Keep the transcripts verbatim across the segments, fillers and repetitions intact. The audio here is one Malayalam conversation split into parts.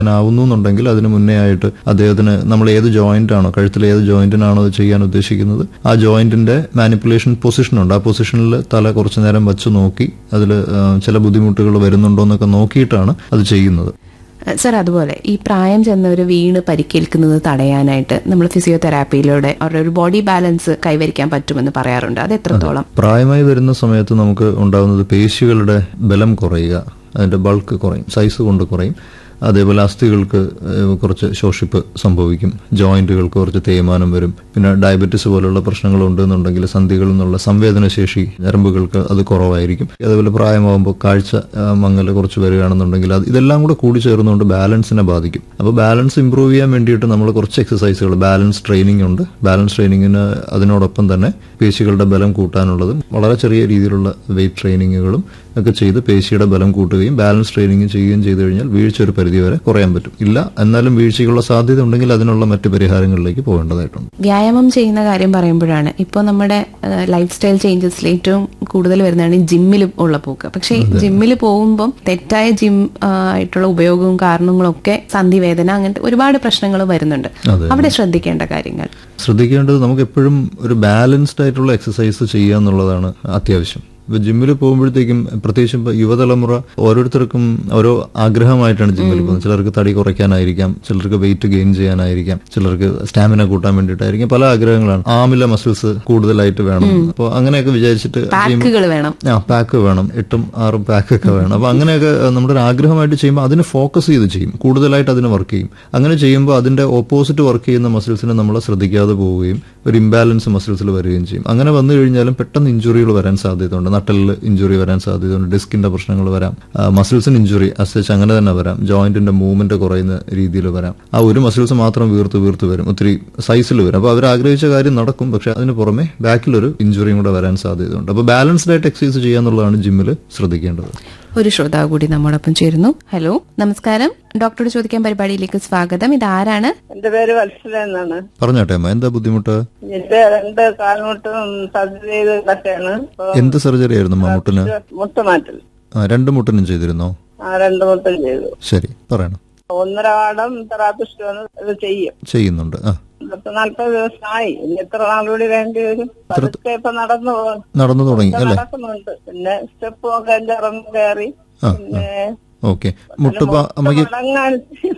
ആവുന്നു എന്നുണ്ടെങ്കിൽ അതിന് മുന്നേ ആയിട്ട് അദ്ദേഹത്തിന് നമ്മൾ ഏത് ജോയിന്റ് ആണോ, കഴുത്തിലെ ഏത് ജോയിന്റിനാണോ അത് ചെയ്യാൻ ഉദ്ദേശിക്കുന്നത്, ആ ജോയിന്റിന്റെ മാനിപ്പുലേഷൻ പൊസിഷൻ ഉണ്ട്. ആ പൊസിഷനിൽ തല കുറച്ചു നേരം വെച്ച് നോക്കി അതിൽ ചില ബുദ്ധിമുട്ടുകൾ വരുന്നുണ്ടോ എന്നൊക്കെ നോക്കിയിട്ടാണ് അത് ചെയ്യുന്നത്. സർ, അതുപോലെ ഈ പ്രായം ചെന്നവർ വീണ് പരിക്കേൽക്കുന്നത് തടയാനായിട്ട് നമ്മൾ ഫിസിയോതെറാപ്പിയിലൂടെ അവരുടെ ഒരു ബോഡി ബാലൻസ് കൈവരിക്കാൻ പറ്റുമെന്ന് പറയാറുണ്ട്. അത് എത്രത്തോളം? പ്രായമായി വരുന്ന സമയത്ത് നമുക്ക് ഉണ്ടാകുന്നത് പേശികളുടെ ബലം കുറയുക, അതിന്റെ ബൾക്ക് കുറയും, സൈസ് കൊണ്ട് കുറയും. അതേപോലെ അസ്ഥികൾക്ക് കുറച്ച് ശോഷിപ്പ് സംഭവിക്കും, ജോയിന്റുകൾക്ക് കുറച്ച് തേയ്മാനം വരും. പിന്നെ ഡയബറ്റിസ് പോലുള്ള പ്രശ്നങ്ങൾ ഉണ്ടെന്നുണ്ടെങ്കിൽ സന്ധികളിൽ നിന്നുള്ള സംവേദനശേഷി ഞരമ്പുകൾക്ക് അത് കുറവായിരിക്കും. അതേപോലെ പ്രായമാകുമ്പോൾ കാഴ്ച മങ്ങൽ കുറച്ച് വരികയാണെന്നുണ്ടെങ്കിൽ അത് ഇതെല്ലാം കൂടെ കൂടി ചേർന്നുകൊണ്ട് ബാലൻസിനെ ബാധിക്കും. അപ്പോൾ ബാലൻസ് ഇംപ്രൂവ് ചെയ്യാൻ വേണ്ടിയിട്ട് നമ്മൾ കുറച്ച് എക്സസൈസുകൾ, ബാലൻസ് ട്രെയിനിങ് ഉണ്ട്. ബാലൻസ് ട്രെയിനിങ്ങിന് അതിനോടൊപ്പം തന്നെ പേശികളുടെ ബലം കൂട്ടാനുള്ളതും വളരെ ചെറിയ രീതിയിലുള്ള വെയിറ്റ് ട്രെയിനിങ്ങുകളും ഒക്കെ ചെയ്ത് പേശിയുടെ ബലം കൂട്ടുകയും ബാലൻസ് ട്രെയിനിങ് ചെയ്യുകയും ചെയ്തു കഴിഞ്ഞാൽ വീഴ്ച ഒരു പരിധി വരെ കുറയാൻ പറ്റും. ഇല്ല എന്നാലും വീഴ്ചയ്ക്കുള്ള സാധ്യത ഉണ്ടെങ്കിൽ അതിനുള്ള മറ്റ് പരിഹാരങ്ങളിലേക്ക് പോകേണ്ടതായിട്ടുണ്ട്. വ്യായാമം ചെയ്യുന്ന കാര്യം പറയുമ്പോഴാണ് ഇപ്പോൾ നമ്മുടെ ലൈഫ് സ്റ്റൈൽ ചേഞ്ചസിൽ ഏറ്റവും കൂടുതൽ വരുന്നതാണ് ജിമ്മിൽ ഉള്ള പോക്ക്. പക്ഷേ ജിമ്മിൽ പോകുമ്പം തെറ്റായ ജിം ആയിട്ടുള്ള ഉപയോഗവും കാരണങ്ങളും ഒക്കെ സന്ധിവേദന, അങ്ങനത്തെ ഒരുപാട് പ്രശ്നങ്ങൾ വരുന്നുണ്ട്. അവിടെ ശ്രദ്ധിക്കേണ്ട കാര്യങ്ങൾ ശ്രദ്ധിക്കേണ്ടത് നമുക്ക് എപ്പോഴും ഒരു ബാലൻസ്ഡ് ആയിട്ടുള്ള എക്സസൈസ് ചെയ്യുക എന്നുള്ളതാണ് അത്യാവശ്യം. ഇപ്പൊ ജിമ്മിൽ പോകുമ്പോഴത്തേക്കും പ്രത്യേകിച്ചും ഇപ്പൊ യുവതലമുറ ഓരോരുത്തർക്കും ഓരോ ആഗ്രഹമായിട്ടാണ് ജിമ്മിൽ പോകുന്നത്. ചിലർക്ക് തടി കുറയ്ക്കാനായിരിക്കാം, ചിലർക്ക് വെയിറ്റ് ഗെയിൻ ചെയ്യാനായിരിക്കാം, ചിലർക്ക് സ്റ്റാമിന കൂട്ടാൻ വേണ്ടിയിട്ടായിരിക്കും, പല ആഗ്രഹങ്ങളാണ്. ആമിലെ മസിൽസ് കൂടുതലായിട്ട് വേണം, അപ്പോൾ അങ്ങനെയൊക്കെ വിചാരിച്ചിട്ട് വേണം, ആ പാക്ക് വേണം, എട്ടും ആറും പാക്കൊക്കെ വേണം. അപ്പൊ അങ്ങനെയൊക്കെ നമ്മുടെ ഒരു ആഗ്രഹമായിട്ട് ചെയ്യുമ്പോൾ അതിന് ഫോക്കസ് ചെയ്ത് ചെയ്യും, കൂടുതലായിട്ട് അതിന് വർക്ക് ചെയ്യും. അങ്ങനെ ചെയ്യുമ്പോൾ അതിന്റെ ഓപ്പോസിറ്റ് വർക്ക് ചെയ്യുന്ന മസിൽസിനെ നമ്മൾ ശ്രദ്ധിക്കാതെ പോവുകയും ഒരു ഇംബാലൻസ് മസിൽസിൽ വരികയും ചെയ്യും. അങ്ങനെ വന്നു കഴിഞ്ഞാലും പെട്ടെന്ന് ഇഞ്ചുറികൾ വരാൻ സാധ്യതയുണ്ട്. നട്ടലിൽ ഇഞ്ചുറി വരാൻ സാധ്യതയുണ്ട്, ഡിസ്കിന്റെ പ്രശ്നങ്ങൾ വരാം, മസിൽസിന് ഇഞ്ചുറി അസച്ച് അങ്ങനെ തന്നെ വരാം, ജോയിന്റിന്റെ മൂവ്മെന്റ് കുറയുന്ന രീതിയിൽ വരാം. ആ ഒരു മസിൽസ് മാത്രം വീർത്ത് വീർത്ത് വരും, ഒത്തിരി സൈസിൽ വരും. അപ്പോൾ അവർ ആഗ്രഹിച്ച കാര്യം നടക്കും, പക്ഷെ അതിന് പുറമെ ബാക്കിലൊരു ഇഞ്ചുറിയും കൂടെ വരാൻ സാധ്യതയുണ്ട്. അപ്പോൾ ബാലൻസ്ഡ് ആയിട്ട് എക്സസൈസ് ചെയ്യാന്നുള്ളതാണ് ജിമ്മിൽ ശ്രദ്ധിക്കേണ്ടത്. ഒരു ശ്രോതാവ് കൂടി നമ്മോടൊപ്പം ചേരുന്നു. ഹലോ, നമസ്കാരം. ഡോക്ടറോട് ചോദിക്കാൻ പരിപാടിയിലേക്ക് സ്വാഗതം. ഇതാരാണ്? എന്റെ പേര് വത്സല എന്നാണ്. പറഞ്ഞോട്ടെ അമ്മ, എന്താ ബുദ്ധിമുട്ട്? എന്റെ രണ്ട് കാൽമുട്ടും സർജറി ചെയ്ത് കിടക്കാണ്. എന്ത് സർജറി ആയിരുന്നു മുട്ടിന്? മുട്ടുമാറ്റൽ. രണ്ട് മുട്ടിനും ചെയ്തിരുന്നോ? ആ, രണ്ട് മുട്ടും ചെയ്തു. ശരി, പറയണം. ഒന്നര വാർഡം തെറാപ്പിസ്റ്റ് വന്ന് ഇത് ചെയ്യും ചെയ്യുന്നുണ്ട്. പത്ത് നാല്പത് ദിവസമായി. ഇനി എത്ര നാളുകൂടി വേണ്ടി വരും? പതുക്കെ ഇപ്പൊ നടന്നു നടന്നു തുടങ്ങി അല്ലേ? നടക്കുന്നുണ്ട്. പിന്നെ സ്റ്റെപ്പ് ഒക്കെ ഇറങ്ങി കയറി. പിന്നെ ഓക്കെ, മുട്ടുപ അമ്മക്ക് മടങ്ങാൻ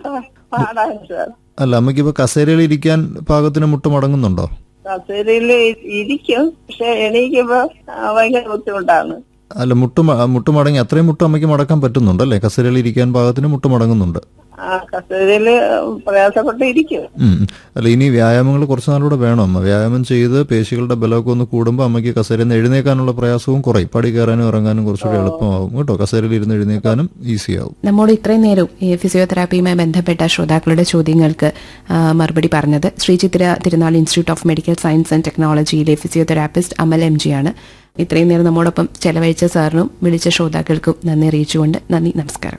പാടാൻ സാർ. അല്ല, അമ്മക്ക് ഇപ്പൊ കസേരയിൽ ഇരിക്കാൻ പാകത്തിന് മുട്ട് മടങ്ങുന്നുണ്ടോ? കസേരയില് ഇരിക്കും, പക്ഷെ എണീക്കുമ്പോ ഭയങ്കര ബുദ്ധിമുട്ടാണ്. അല്ല, മുട്ട് മുട്ട് മടങ്ങി അത്രയും മുട്ട് അമ്മയ്ക്ക് മടക്കാൻ പറ്റുന്നുണ്ടല്ലേ? കസേരയിൽ ഇരിക്കാൻ പാകത്തിന് മുട്ട് മടങ്ങുന്നുണ്ട്. ആ, കസേരയില് പ്രയാസപ്പെട്ടിരിക്കും. അല്ല, ഇനി വ്യായാമങ്ങൾ കുറച്ച് നാളൂടെ വേണം അമ്മ. വ്യായാമം ചെയ്ത് പേശികളുടെ ബലമൊക്കെ ഒന്ന് കൂടുമ്പോൾ അമ്മയ്ക്ക് കസേരയിൽ നിന്ന് എഴുന്നേക്കാനുള്ള പ്രയാസവും കുറയും. പടി കയറാനും ഇറങ്ങാനും കുറച്ചുകൂടി എളുപ്പമാവും കേട്ടോ. കസേരയിൽ ഇരുന്ന് എഴുന്നേക്കാനും ഈസി ആവും. നമ്മോട് ഇത്രയും നേരം ഈ ഫിസിയോതെറാപ്പിയുമായി ബന്ധപ്പെട്ട ശ്രോതാക്കളുടെ ചോദ്യങ്ങൾക്ക് മറുപടി പറഞ്ഞത് ശ്രീ ചിത്ര തിരുനാൾ institute of medical science and ടെക്നോളജിയിലെ physiotherapist Amal M G ആണ്. ഇത്രയും നേരം നമ്മോടൊപ്പം ചെലവഴിച്ച സാറിനും വിളിച്ച ശ്രോതാക്കൾക്കും നന്ദി അറിയിച്ചുകൊണ്ട് നന്ദി, നമസ്കാരം.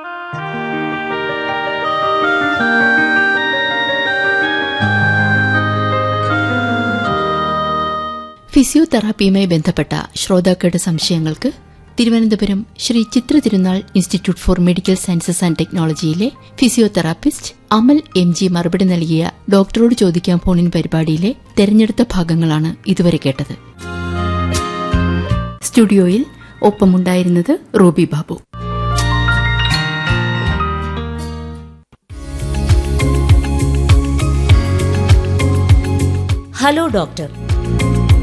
ഫിസിയോതെറാപ്പിയുമായി ബന്ധപ്പെട്ട ശ്രോതാക്കളുടെ സംശയങ്ങൾക്ക് തിരുവനന്തപുരം ശ്രീ ചിത്ര തിരുനാൾ institute four medical sciences and ടെക്നോളജിയിലെ physiotherapist Amal M G മറുപടി നൽകിയ ഡോക്ടറോട് ചോദിക്കാൻ ഫോണിൻ പരിപാടിയിലെ തെരഞ്ഞെടുത്ത ഭാഗങ്ങളാണ് ഇതുവരെ കേട്ടത്. സ്റ്റുഡിയോയിൽ ഒപ്പമുണ്ടായിരുന്നത് റൂബി ബാബു. Hello doctor.